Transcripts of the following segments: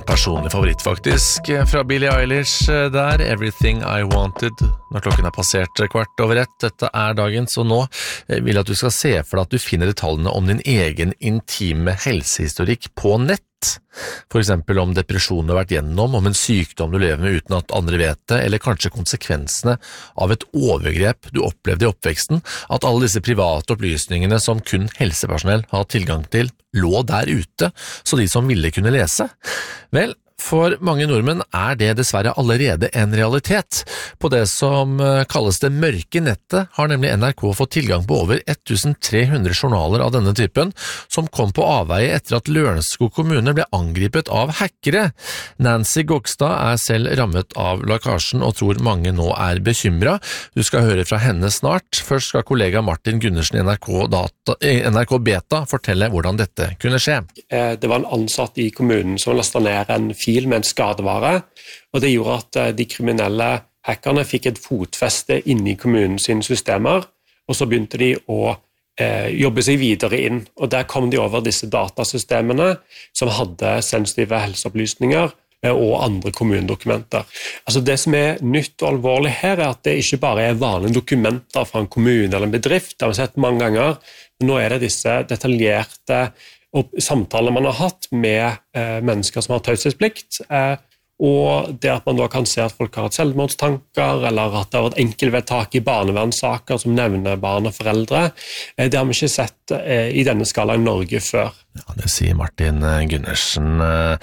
personlig favoritt faktisk, fra Billie Eilish der, Everything I Wanted, når klokken passert 1:15. Dette dagens, og nå vil jeg at du skal se for deg at du finner detaljene om din egen intime helsehistorikk på nett. For eksempel om depresjon du har vært gjennom, om en sykdom du lever med uten at andre vet det, eller kanskje konsekvensene av et overgrep du opplevde i oppveksten, at alle disse private opplysningene som kun helsepersonell har tilgang til, lå der ute, så de som ville kunne lese. Vel, for mange nordmenn det dessverre allerede en realitet. På det som kalles det mørke nettet har nemlig NRK fått tilgang på over 1300 journaler av denne typen, som kom på avveie etter at Lørenskog kommune ble angripet av hackere. Nancy Gokstad selv rammet av lekkasjen og tror mange nå bekymret. Du skal høre fra henne snart. Først skal kollega Martin Gundersen i NRK Beta fortelle hvordan dette kunne skje. Det var en ansatt i kommunen som lastet ned en fil med en skadevare, og det gjorde at de kriminelle hackerne fikk et fotfeste inne i kommunens systemer, og så begynte de å jobbe seg videre inn, og der kom de over disse datasystemene som hadde sensitive helseopplysninger og andre kommunedokumenter. Altså det som nytt og alvorlig her at det ikke bare vanlige dokumenter fra en kommune eller en bedrift, det har vi sett mange ganger, men nå det disse detaljerte samtaler man har hatt med mennesker som har taushetsplikt, og det at man da kan se at folk har hatt selvmordstanker, eller at det har vært enkeltvedtak i barnevernssaker som nevner barn og foreldre, det har vi ikke sett i denne skala i Norge før. Ja, det sier Martin Gundersen,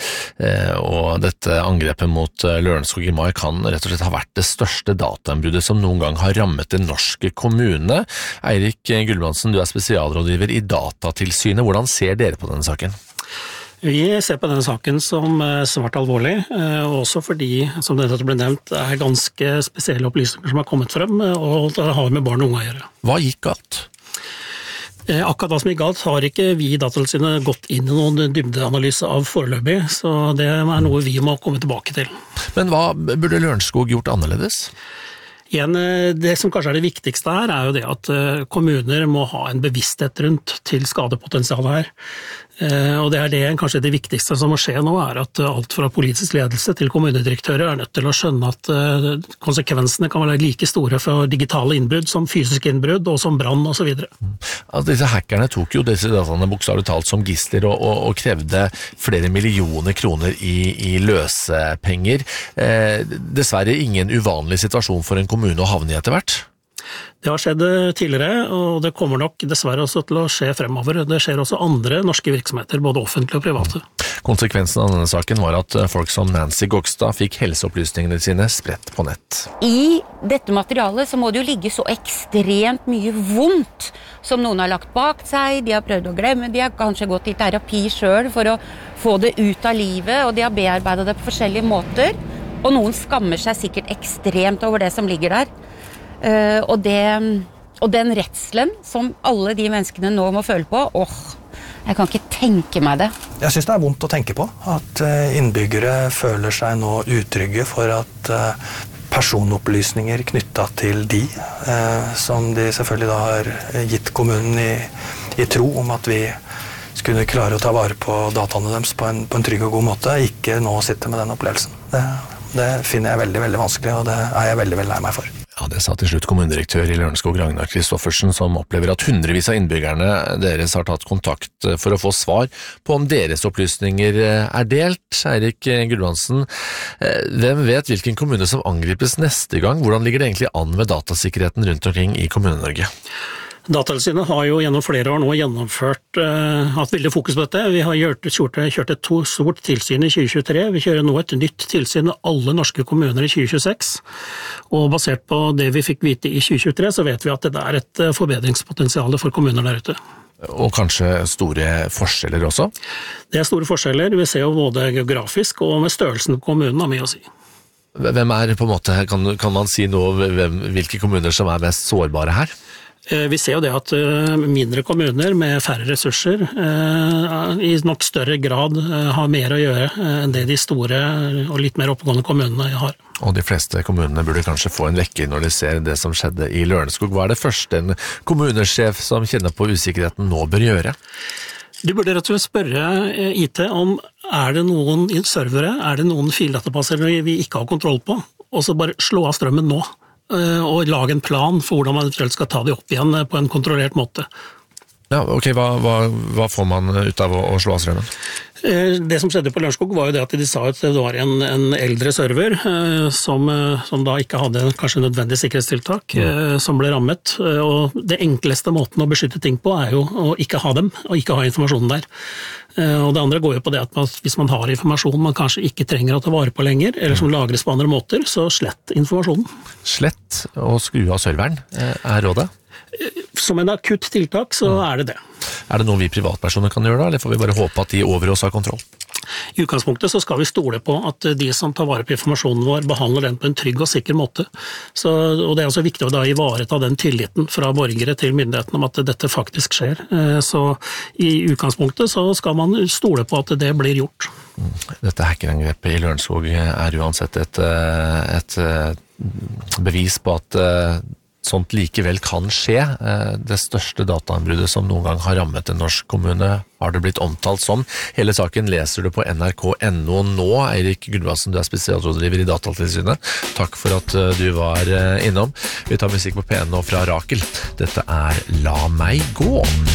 og dette angrepet mot Lørenskog i mai kan rett og slett ha vært det største datainnbruddet som noen gang har rammet den norske kommune. Eirik Gulbrandsen, du spesialrådgiver i Datatilsynet. Hvordan ser dere på denne saken? Vi ser på denne saken som svært alvorlig, og også fordi, som dette ble nevnt, ganske spesielle opplysninger som har kommet frem, og det har med barn og unge å gjøre. Hva gikk galt? Akkurat hva som gikk galt har ikke vi i Datatilsynet gått inn i noen dybdeanalyse av foreløpig, så det noe vi må komme tilbake til. Men hva burde Lørenskog gjort annerledes? Igjen, det som kanskje det viktigste her jo det at kommuner må ha en bevissthet rundt til skadepotensialet her. Og det kanskje det viktigste som må skje nå at alt fra politisk ledelse til kommunedirektører nødt til å skjønne at konsekvensene kan være like store for digitale innbrudd som fysiske innbrudd og som brann og så videre. Altså, disse hackerne tok jo disse dataene bokstavelig talt som gisler og krevde flere millioner kroner i løsepenger. Dessverre ingen uvanlig situasjon for en kommune å havne i etter hvert. Det har skjedd tidligere, og det kommer nok dessverre også til å skje fremover. Det skjer også andre norske virksomheter, både offentlige og private. Konsekvensen av denne saken var at folk som Nancy Gokstad fikk helseopplysningene sine spredt på nett. I dette materialet så må det jo ligge så ekstremt mye vondt som noen har lagt bak seg, de har prøvd å glemme, de har kanskje gått i terapi selv for å få det ut av livet, og de har bearbeidet det på forskjellige måter, og noen skammer seg sikkert ekstremt over det som ligger der. Og den redselen som alle de menneskene nå må føle på, jeg kan ikke tenke meg det. Jeg synes det vondt å tenke på, at innbyggere føler seg nå utrygge for at personopplysninger knyttet til som de selvfølgelig da har gitt kommunen i tro om at vi skulle klare å ta vare på dataene deres på en trygg og god måte, ikke nå sitte med den opplevelsen. Det finner jeg veldig, veldig vanskelig, og det jeg veldig, veldig lei meg for. Ja, det sa til slutt kommunedirektør i Lørenskog Ragnar Kristoffersen, som opplever at hundrevis av innbyggerne deres har tatt kontakt for å få svar på om deres opplysninger delt. Eirik Gulbrandsen, hvem vet hvilken kommune som angripes neste gang? Hvordan ligger det egentlig an med datasikkerheten rundt omkring i Kommune-Norge? Datatilsynet har jo gjennom flere år nå hatt veldig fokus på dette. Vi har kjørt et stort tilsyn i 2023. Vi kjører nå et nytt tilsyn i alle norske kommuner i 2026. Og basert på det vi fikk vite i 2023, så vet vi at det et forbedringspotensial for kommuner der ute. Og kanskje store forskjeller også? Det store forskjeller. Vi ser jo både geografisk og med størrelsen på kommunen har mye å si. Hvem på en måte, kan man si noe om hvilke kommuner som mest sårbare her? Vi ser jo det at mindre kommuner med færre ressurser i nok større grad har mer å gjøre enn det de store og litt mer oppegående kommunene har. Og de fleste kommunene burde kanskje få en vekker når de ser det som skjedde i Lørenskog. Hva det første en kommunesjef som kjenner på usikkerheten nå bør gjøre? Du burde rett og slett spørre IT om er det noen servere, er det noen fildatabasser vi ikke har kontroll på, og så bare slå av strømmen nå, og lage en plan for hvordan man eventuelt skal ta det opp igjen på en kontrollert måte. Ja, ok, hva får man ut av å slå av strømmen? Det som skjedde på Lørenskog var jo det at de sa at det var en eldre server som da ikke hadde kanskje nødvendig sikkerhetstiltak, som ble rammet. Og det enkleste måten å beskytte ting på er jo å ikke ha dem, og ikke ha informasjonen der. Og det andre går jo på det at hvis man har informasjon man kanskje ikke trenger å ta vare på lenger, eller som lagres på andre måter, så slett informasjonen. Slett og skru av serveren er rådet? Som en akutt tiltak så er det det. Er det noe vi privatpersoner kan gjøre da, eller får vi bare håpe at de over oss har kontroll? I utgangspunktet så skal vi stole på at de som tar vare på informasjonen vår behandler den på en trygg og sikker måte. Og det er også viktig å da ivareta den tilliten fra borgere til myndighetene om at dette faktisk skjer. Så i utgangspunktet så skal man stole på at det blir gjort. Dette hackerangrepet i Lørenskog er uansett et bevis på at sånt likevel kan skje. Det største datainnbruddet som noen gang har rammet en norsk kommune har det blitt omtalt som. Hele saken leser du på nrk.no nå. Eirik Gudbrandsen, du er spesialrådgiver i Datatilsynet. Takk for at du var innom. Vi tar musikk på P1 nå fra Rakel. Dette er La meg gå.